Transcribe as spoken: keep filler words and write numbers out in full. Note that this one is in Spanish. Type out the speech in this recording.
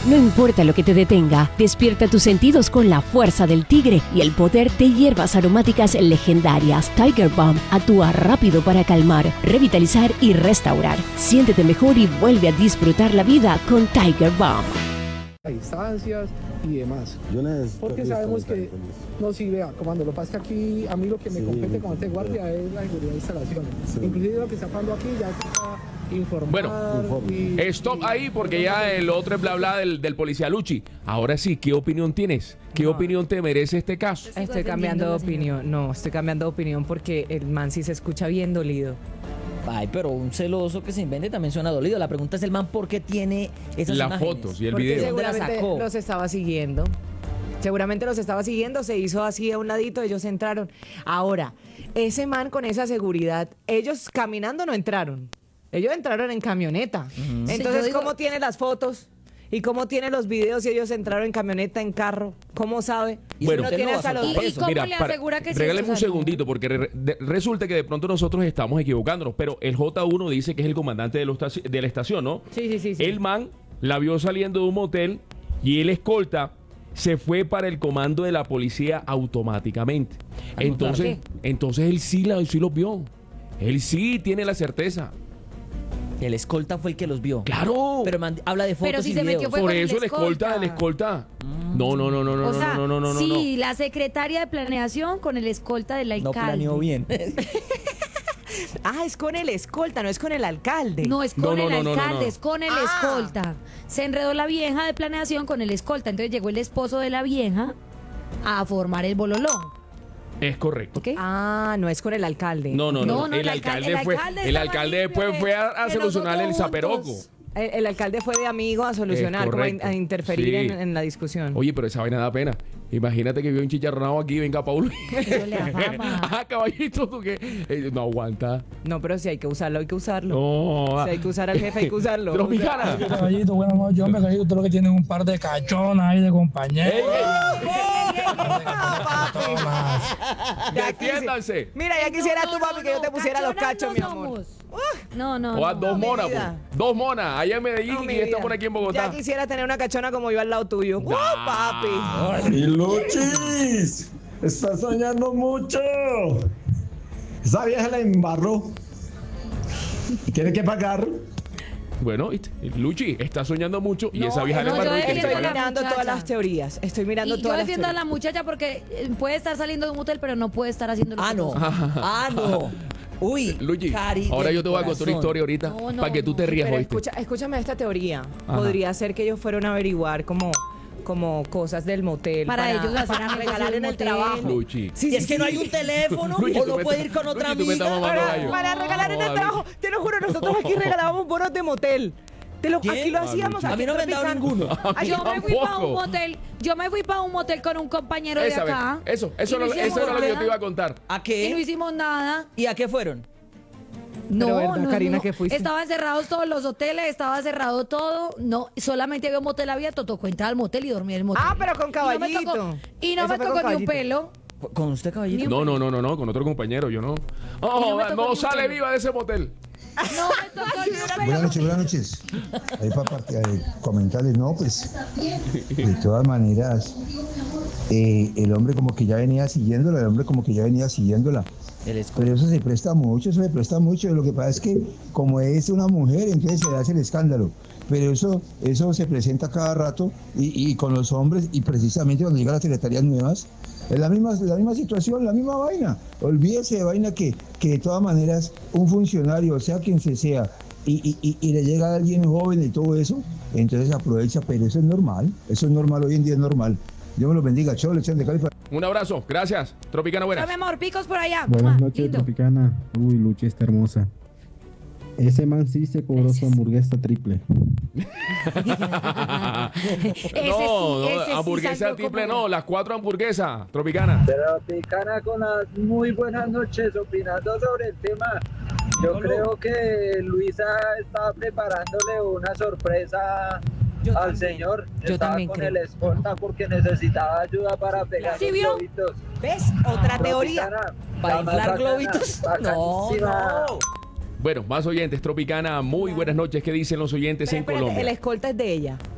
No importa lo que te detenga, despierta tus sentidos con la fuerza del tigre y el poder de hierbas aromáticas legendarias. Tiger Balm actúa rápido para calmar, revitalizar y restaurar. Siéntete mejor y vuelve a disfrutar la vida con Tiger Balm. A distancias y demás. Yo necesito porque sabemos que, no, sí, vea, comando, lo que pasa es que aquí a mí lo que me sí, compete como este guardia es la seguridad de instalaciones. Sí. Inclusive lo que está pasando aquí ya está informar. Bueno, y, stop y, ahí porque ya el otro es bla bla del, del policía Luchi. Ahora sí, ¿qué opinión tienes? ¿Qué no. opinión te merece este caso? Estoy cambiando de opinión, no, estoy cambiando de opinión porque el man sí se escucha bien dolido. Ay, pero un celoso que se invente también suena dolido. La pregunta es el man por qué tiene esas las imágenes. fotos y el Porque video. seguramente sacó? los estaba siguiendo. Seguramente los estaba siguiendo, se hizo así a un ladito, ellos entraron. Ahora, ese man con esa seguridad, ellos caminando no entraron. Ellos entraron en camioneta. Uh-huh. Entonces, sí, digo... ¿cómo tiene las fotos? ¿Y cómo tiene los videos si ellos entraron en camioneta, en carro? ¿Cómo sabe? Y bueno, no tiene no hasta los... ¿Y, ¿Y cómo Mira, le para, asegura que sí? Regáleme un segundito, porque re, de, resulta que de pronto nosotros estamos equivocándonos, pero el J uno dice que es el comandante de, los, de la estación, ¿no? Sí, sí, sí, sí. El man la vio saliendo de un motel y el escolta se fue para el comando de la policía automáticamente. Entonces, entonces él sí, la, sí los vio. Él sí tiene la certeza. El escolta fue el que los vio. ¡Claro! Pero man, habla de fotos Pero si y se videos. metió fue Por con eso el el escolta, el escolta. escolta. No, no, no, no, no, o sea, no, no, no, no. sí, no. la secretaria de planeación con el escolta del alcalde. No planeó bien. Ah, es con el escolta, no es con el alcalde. No, es con No, no, el no, no, alcalde, no, no. es con el Ah. escolta. Se enredó la vieja de planeación con el escolta. Entonces llegó el esposo de la vieja a formar el bololón. Es correcto. ¿Ok? Ah, no es con el alcalde. No, no, no. No, no, el, el alcalde alcalde- fue, el alcalde el estaba alcalde limpio después de- fue a, a de solucionar el nosotros zaperoco. juntos. El, el alcalde fue de amigo a solucionar, Es como a, correcto. a interferir Sí. en, en la discusión. Oye, pero esa vaina da pena. Imagínate que vio un chicharronado aquí, venga Paulo. Eso le afama. Ah, caballito, tú que eh, no aguanta. No, pero si hay que usarlo, hay que usarlo. No. Si hay que usar al jefe, hay que usarlo. Tropicana. Caballito, buenas noches, hombre, caballito, usted lo que tiene es un par de cachonas ahí de compañeros. Ey, ey. Ya quisi- Defiéndanse. Mira, ya quisiera tu papi que yo te pusiera los cachos, mi amor. No, no, O a no. dos mi monas, vida. pues. Dos monas, allá en Medellín No, mi y esta vida. mona aquí en Bogotá. Ya quisiera tener una cachona como yo al lado tuyo. ¡Uh, papi! ¡Y Luchis! ¡Estás soñando mucho! Esa vieja la embarró. Tiene que pagar. Bueno, ¿viste? Luchi está soñando mucho y No, esa vieja no, le yo embarró y tiene que Estoy defiendo pagar. la mirando muchacha. todas las teorías. Estoy mirando Y yo todas las defiendo a teorías. la muchacha porque eh, puede estar saliendo de un hotel, pero no puede estar haciendo lo Ah, que no. nosotros. Ah, no. Uy, Luchi, Cari ahora del yo te voy a contar una corazón. historia ahorita No, no, para que tú te no. rías, Pero ¿oíste? escucha, escúchame esta teoría. Ajá. Podría ser que ellos fueron a averiguar como, como cosas del motel. Para ellos hacer para negocio regalar del en el motel. trabajo. Luchi. Sí, Y sí, es que sí. no hay un teléfono Luchi, o tú no me puede estás- ir con otra Luchi, tú me estás amiga. mamando Para, gallo. para regalar en el No, trabajo. Te lo juro, nosotros aquí regalábamos bonos de motel. Te lo, ¿Qué? aquí lo Ah, hacíamos. Luchi. A aquí mí no me en han dado Tropicana. ninguno. A mí Yo me fui para un tampoco. motel, yo me fui para un motel con un compañero Esa de vez. acá. Eso, eso, y era, no eso hicimos era lo que yo nada. te iba a contar. ¿A Y no qué? hicimos nada. ¿Y a qué fueron? No, verdad, no, Karina, no. que fuiste. Estaban cerrados todos los hoteles, estaba cerrado todo. No, solamente había un motel abierto. Tocó entrar al motel y dormir en el motel. Ah, pero con Y no me caballito. tocó, y no Eso me fue tocó con ni un caballito. pelo. ¿Con usted, caballito? No, no, no, no, no, con otro compañero, yo no. Oh, no me no, tocó ni un sale pelo. viva de ese motel. No me tocó ni un pelo. Buenas noches, buenas noches. Ahí para part- eh, comentarles, no, pues, de todas maneras, eh, el hombre como que ya venía siguiéndola, el hombre como que ya venía siguiéndola. El escolta. Pero eso se presta mucho, eso se presta mucho. Lo que pasa es que como es una mujer, entonces se le hace el escándalo. Pero eso, eso se presenta cada rato y, y con los hombres, y precisamente cuando llegan las secretarías nuevas, es la misma, la misma situación, la misma vaina. Olvídese de vaina que, que de todas maneras un funcionario, sea quien se sea, y, y, y, y le llega a alguien joven y todo eso, entonces aprovecha, pero eso es normal, eso es normal, hoy en día es normal. Dios me lo bendiga, chao, le echan de Cali para... Un abrazo, gracias. Tropicana, No, buenas. mi amor, picos por allá. Buenas Mua, noches, lindo. Tropicana. Uy, Luchi está hermosa. Ese man sí se cobró su hamburguesa triple. Ese sí, no, no, ese sí hamburguesa salió triple como- no, las cuatro hamburguesas, Tropicana. Tropicana con las muy buenas noches, opinando sobre el tema. Yo No, no. creo que Luisa estaba preparándole una sorpresa Yo al también. señor. Yo Estaba también con creo. el escolta porque necesitaba ayuda para pegar ¿Sí los vio? globitos. ¿Ves? Otra teoría. Tropicana, ¿Para la más inflar bacana, globitos? No, bacanísima. no. Bueno, más oyentes, Tropicana, muy buenas noches. ¿Qué dicen los oyentes en Espérate, Colombia? el escolta es de ella.